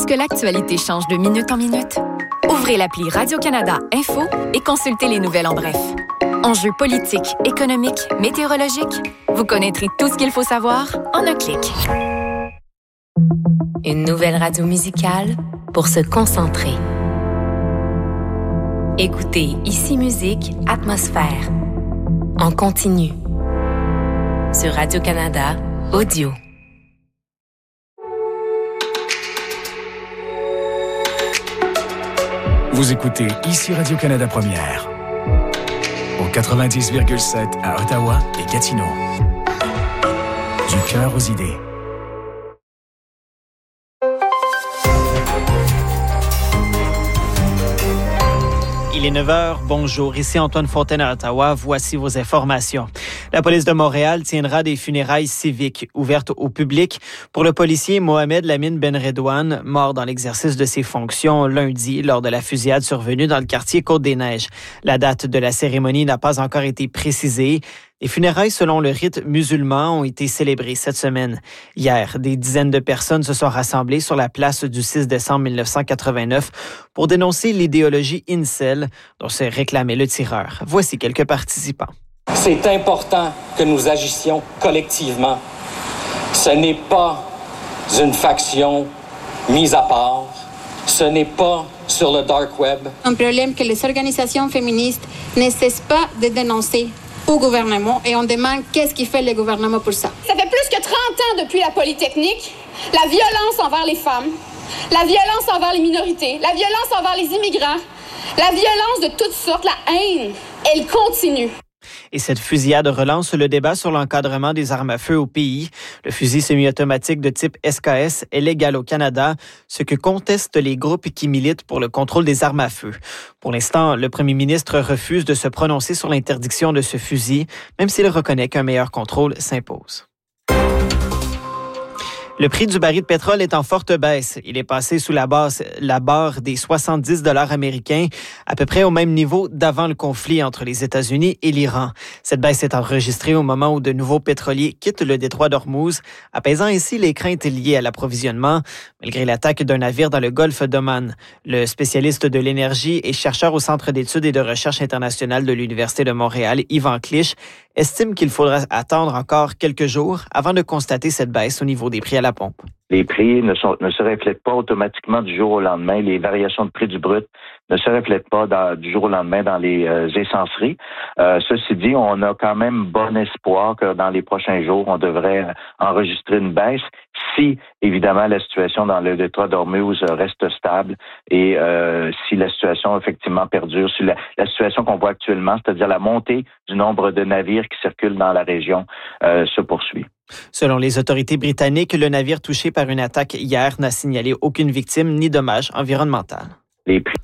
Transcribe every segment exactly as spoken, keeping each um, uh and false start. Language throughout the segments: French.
que l'actualité change de minute en minute? Ouvrez l'appli Radio-Canada Info et consultez les nouvelles en bref. Enjeux politiques, économiques, météorologiques, vous connaîtrez tout ce qu'il faut savoir en un clic. Une nouvelle radio musicale pour se concentrer. Écoutez Ici Musique Atmosphère en continu sur Radio-Canada Audio. Vous écoutez Ici Radio-Canada Première au quatre-vingt-dix virgule sept à Ottawa et Gatineau. Du cœur aux idées. Il est neuf heures, bonjour, ici Antoine Fontaine à Ottawa, voici vos informations. La police de Montréal tiendra des funérailles civiques ouvertes au public pour le policier Mohamed Lamine Benredouane, mort dans l'exercice de ses fonctions lundi lors de la fusillade survenue dans le quartier Côte-des-Neiges. La date de la cérémonie n'a pas encore été précisée. Les funérailles selon le rite musulman ont été célébrées cette semaine. Hier, des dizaines de personnes se sont rassemblées sur la place du six décembre mille neuf cent quatre-vingt-neuf pour dénoncer l'idéologie incel dont s'est réclamé le tireur. Voici quelques participants. C'est important que nous agissions collectivement. Ce n'est pas une faction mise à part. Ce n'est pas sur le dark web. Un problème que les organisations féministes ne cessent pas de dénoncer au gouvernement et on demande qu'est-ce qui fait le gouvernement pour ça. Ça fait plus que trente ans depuis la Polytechnique, la violence envers les femmes, la violence envers les minorités, la violence envers les immigrants, la violence de toutes sortes, la haine, elle continue. Et cette fusillade relance le débat sur l'encadrement des armes à feu au pays. Le fusil semi-automatique de type S K S est légal au Canada, ce que contestent les groupes qui militent pour le contrôle des armes à feu. Pour l'instant, le premier ministre refuse de se prononcer sur l'interdiction de ce fusil, même s'il reconnaît qu'un meilleur contrôle s'impose. Le prix du baril de pétrole est en forte baisse. Il est passé sous la, base, la barre des soixante-dix dollars américains, à peu près au même niveau d'avant le conflit entre les États-Unis et l'Iran. Cette baisse est enregistrée au moment où de nouveaux pétroliers quittent le détroit d'Ormuz, apaisant ainsi les craintes liées à l'approvisionnement, malgré l'attaque d'un navire dans le golfe d'Oman. Le spécialiste de l'énergie et chercheur au Centre d'études et de recherche internationale de l'Université de Montréal, Yvan Clich, estime qu'il faudra attendre encore quelques jours avant de constater cette baisse au niveau des prix à la pompe. Les prix ne, sont, ne se reflètent pas automatiquement du jour au lendemain. Les variations de prix du brut ne se reflètent pas dans, du jour au lendemain dans les euh, essenceries. Euh, ceci dit, on a quand même bon espoir que dans les prochains jours, on devrait enregistrer une baisse si, évidemment, la situation dans le détroit d'Ormuz reste stable et euh, si la situation effectivement perdure, si la, la situation qu'on voit actuellement, c'est-à-dire la montée du nombre de navires qui circulent dans la région, euh, se poursuit. Selon les autorités britanniques, le navire touché par une attaque hier n'a signalé aucune victime ni dommage environnemental. Les prix.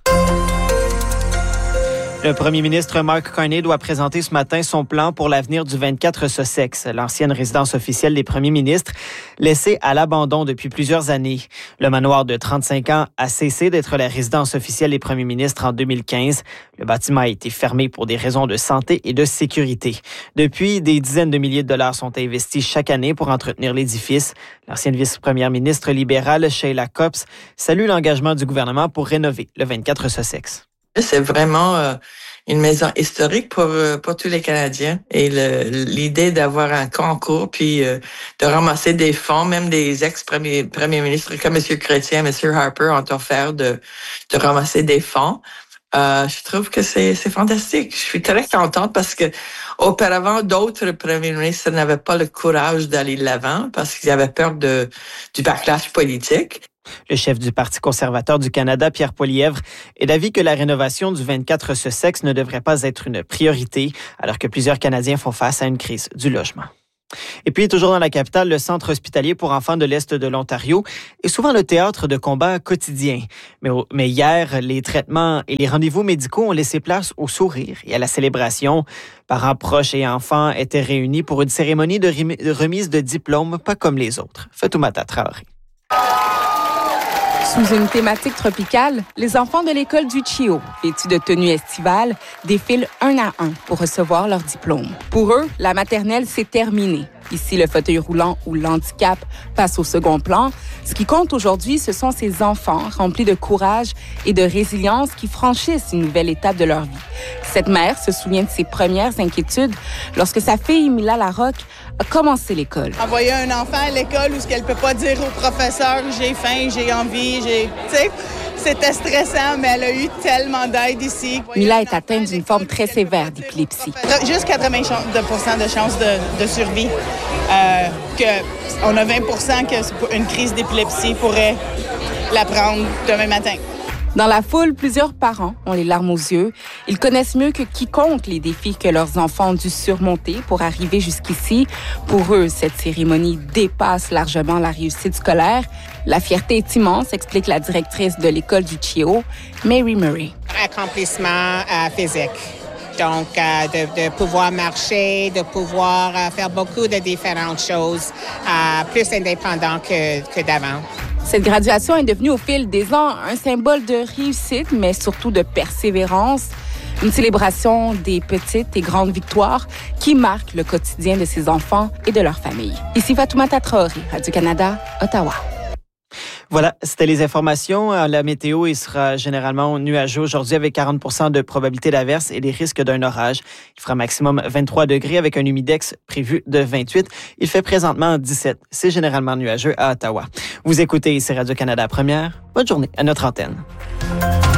Le premier ministre Mark Carney doit présenter ce matin son plan pour l'avenir du vingt-quatre Sussex, l'ancienne résidence officielle des premiers ministres, laissée à l'abandon depuis plusieurs années. Le manoir de trente-cinq ans a cessé d'être la résidence officielle des premiers ministres en deux mille quinze. Le bâtiment a été fermé pour des raisons de santé et de sécurité. Depuis, des dizaines de milliers de dollars sont investis chaque année pour entretenir l'édifice. L'ancienne vice-première ministre libérale Sheila Copps salue l'engagement du gouvernement pour rénover le vingt-quatre Sussex. C'est vraiment euh, une maison historique pour euh, pour tous les Canadiens et le, l'idée d'avoir un concours puis euh, de ramasser des fonds, même des ex-premiers premiers ministres comme M. Chrétien, M. Harper ont offert de de ramasser des fonds. Euh, je trouve que c'est c'est fantastique. Je suis très contente parce que auparavant d'autres premiers ministres n'avaient pas le courage d'aller de l'avant parce qu'ils avaient peur de du backlash politique. Le chef du Parti conservateur du Canada, Pierre Poilievre, est d'avis que la rénovation du vingt-quatre Sussex ne devrait pas être une priorité, alors que plusieurs Canadiens font face à une crise du logement. Et puis, toujours dans la capitale, le Centre hospitalier pour enfants de l'Est de l'Ontario est souvent le théâtre de combats quotidiens. Mais, mais hier, les traitements et les rendez-vous médicaux ont laissé place au sourire et à la célébration. Parents proches et enfants étaient réunis pour une cérémonie de remise de diplômes pas comme les autres. Fatoumata Traoré. Sous une thématique tropicale, les enfants de l'école du Chio, vêtus de tenues estivales, défilent un à un pour recevoir leur diplôme. Pour eux, la maternelle, c'est terminé. Ici, le fauteuil roulant ou l'handicap passe au second plan. Ce qui compte aujourd'hui, ce sont ces enfants remplis de courage et de résilience qui franchissent une nouvelle étape de leur vie. Cette mère se souvient de ses premières inquiétudes lorsque sa fille, Mila Larocque, a commencé l'école. Envoyer un enfant à l'école où ce qu'elle peut pas dire au professeur « j'ai faim, j'ai envie, j'ai... » Tu sais, c'était stressant, mais elle a eu tellement d'aide ici. Mila est atteinte d'une forme très sévère d'épilepsie. Juste quatre-vingts pour cent de chances de, de survie. Euh, que on a vingt pour cent qu'une crise d'épilepsie pourrait la prendre demain matin. Dans la foule, plusieurs parents ont les larmes aux yeux. Ils connaissent mieux que quiconque les défis que leurs enfants ont dû surmonter pour arriver jusqu'ici. Pour eux, cette cérémonie dépasse largement la réussite scolaire. La fierté est immense, explique la directrice de l'école du Chio, Mary Murray. Accomplissement euh, physique. Donc, euh, de, de pouvoir marcher, de pouvoir euh, faire beaucoup de différentes choses, euh, plus indépendant que, que d'avant. Cette graduation est devenue au fil des ans un symbole de réussite, mais surtout de persévérance. Une célébration des petites et grandes victoires qui marquent le quotidien de ces enfants et de leurs familles. Ici Fatoumata Traoré, Radio-Canada, Ottawa. Voilà, c'était les informations. La météo, il sera généralement nuageux aujourd'hui avec quarante pour cent de probabilité d'averse et des risques d'un orage. Il fera maximum vingt-trois degrés avec un humidex prévu de vingt-huit. Il fait présentement dix-sept. C'est généralement nuageux à Ottawa. Vous écoutez ici Radio-Canada Première. Bonne journée à notre antenne.